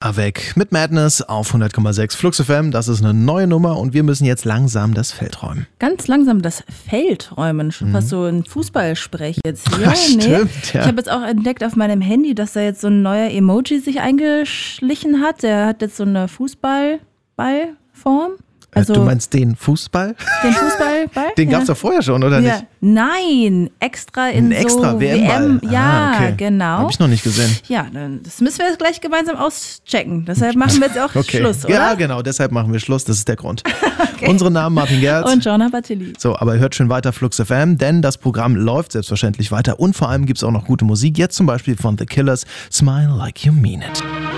Avec mit Madness auf 100,6 Flux FM. Das ist eine neue Nummer und wir müssen jetzt langsam das Feld räumen. Ganz langsam das Feld räumen. Schon fast so ein Fußballsprech jetzt hier. Ja, stimmt, ja. Ich habe jetzt auch entdeckt auf meinem Handy, dass da jetzt so ein neuer Emoji sich eingeschlichen hat. Der hat jetzt so eine Fußballballform. Also du meinst den Fußball? Den Fußballball? Den gab es doch vorher schon, oder nicht? Nein, extra in extra so WM-Ball. Ja, okay. genau. Habe ich noch nicht gesehen. Ja, das müssen wir jetzt gleich gemeinsam auschecken. Deshalb machen wir jetzt auch Schluss, oder? Ja, genau, deshalb machen wir Schluss. Das ist der Grund. Okay. Unsere Namen Martin Gerz und Joanna Battili. So, aber hört schön weiter Flux FM, denn das Programm läuft selbstverständlich weiter und vor allem gibt es auch noch gute Musik. Jetzt zum Beispiel von The Killers, Smile Like You Mean It.